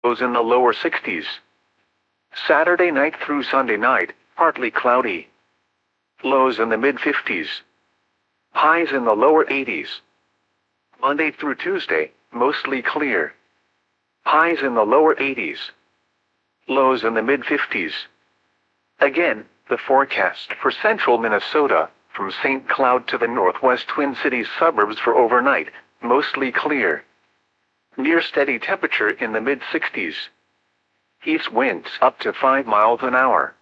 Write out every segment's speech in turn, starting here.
lows in the lower 60s. Saturday night through Sunday night, partly cloudy. Lows in the mid-50s. Highs in the lower 80s. Monday through Tuesday, mostly clear. Highs in the lower 80s. Lows in the mid-50s. Again, the forecast for central Minnesota, from St. Cloud to the northwest Twin Cities suburbs for overnight, mostly clear. Near steady temperature in the mid-60s. East winds up to 5 miles an hour.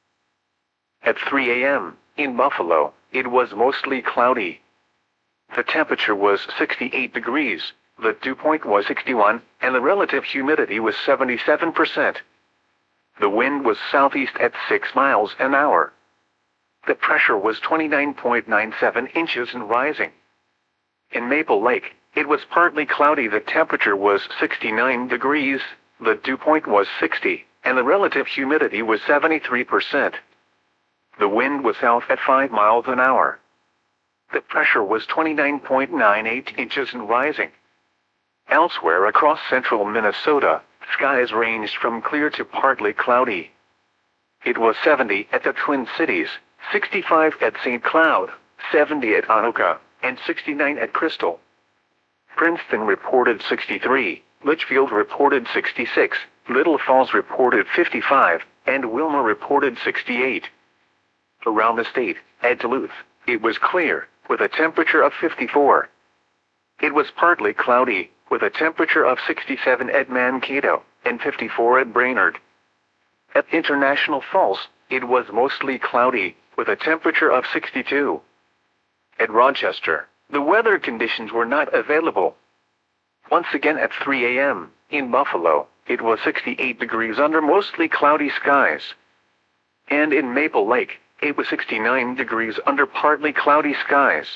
At 3 a.m., in Buffalo, it was mostly cloudy. The temperature was 68 degrees, the dew point was 61, and the relative humidity was 77%. The wind was southeast at 6 miles an hour. The pressure was 29.97 inches and rising. In Maple Lake, it was partly cloudy. The temperature was 69 degrees, the dew point was 60, and the relative humidity was 73%. The wind was south at 5 miles an hour. The pressure was 29.98 inches and rising. Elsewhere across central Minnesota, skies ranged from clear to partly cloudy. It was 70 at the Twin Cities, 65 at St. Cloud, 70 at Anoka, and 69 at Crystal. Princeton reported 63, Litchfield reported 66, Little Falls reported 55, and Wilmer reported 68. Around the state, at Duluth, it was clear, with a temperature of 54. It was partly cloudy, with a temperature of 67 at Mankato, and 54 at Brainerd. At International Falls, it was mostly cloudy, with a temperature of 62. At Rochester, the weather conditions were not available. Once again at 3 a.m., in Buffalo, it was 68 degrees under mostly cloudy skies. And in Maple Lake, it was 69 degrees under partly cloudy skies.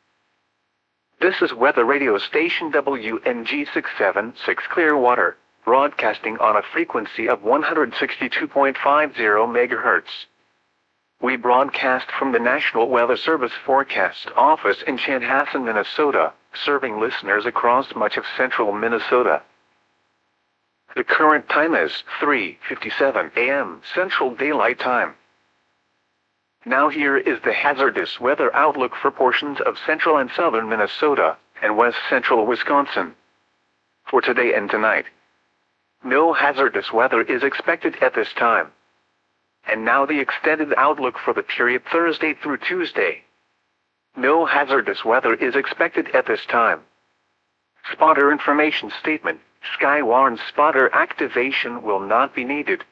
This is weather radio station WNG 676 Clearwater, broadcasting on a frequency of 162.50 MHz. We broadcast from the National Weather Service Forecast Office in Chanhassen, Minnesota, serving listeners across much of central Minnesota. The current time is 3:57 a.m. Central Daylight Time. Now here is the hazardous weather outlook for portions of central and southern Minnesota and west central Wisconsin. For today and tonight, no hazardous weather is expected at this time. And now the extended outlook for the period Thursday through Tuesday. No hazardous weather is expected at this time. Spotter information statement: Skywarn spotter activation will not be needed.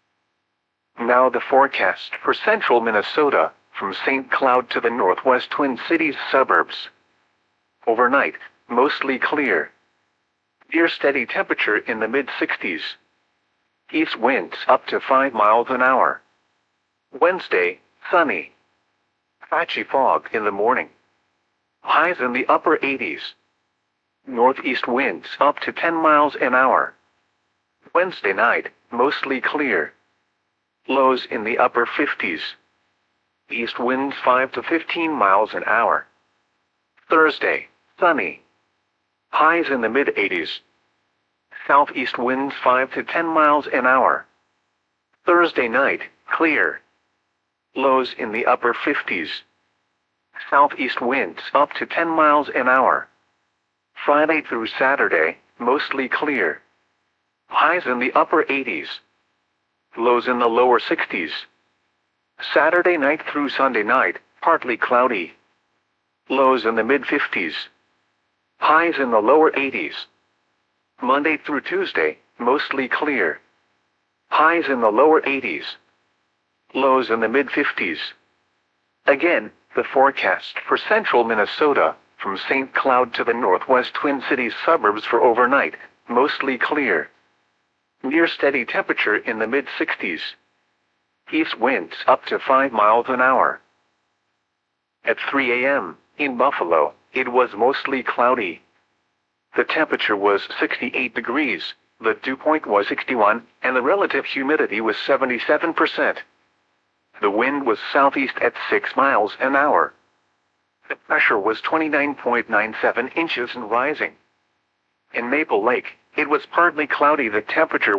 Now the forecast for central Minnesota, from St. Cloud to the northwest Twin Cities suburbs. Overnight, mostly clear. Near steady temperature in the mid-60s. East winds up to 5 miles an hour. Wednesday, sunny. Patchy fog in the morning. Highs in the upper 80s. Northeast winds up to 10 miles an hour. Wednesday night, mostly clear. Lows in the upper 50s. East winds 5 to 15 miles an hour. Thursday, sunny. Highs in the mid-80s. Southeast winds 5 to 10 miles an hour. Thursday night, clear. Lows in the upper 50s. Southeast winds up to 10 miles an hour. Friday through Saturday, mostly clear. Highs in the upper 80s. Lows in the lower 60s. Saturday night through Sunday night, partly cloudy. Lows in the mid-50s. Highs in the lower 80s. Monday through Tuesday, mostly clear. Highs in the lower 80s. Lows in the mid-50s. Again, the forecast for central Minnesota, from St. Cloud to the northwest Twin Cities suburbs for overnight, mostly clear. Near steady temperature in the mid-60s. East winds up to 5 miles an hour. At 3 a.m., in Buffalo, it was mostly cloudy. The temperature was 68 degrees, the dew point was 61, and the relative humidity was 77%. The wind was southeast at 6 miles an hour. The pressure was 29.97 inches and rising. In Maple Lake, It was partly cloudy. The temperature